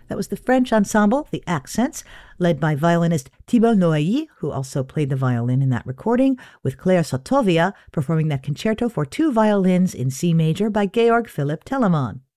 That was the French ensemble, the Accents, led by violinist Thibault Noailly, who also played the violin in that recording, with Claire Sotovia performing that concerto for two violins in C major by Georg Philipp Telemann.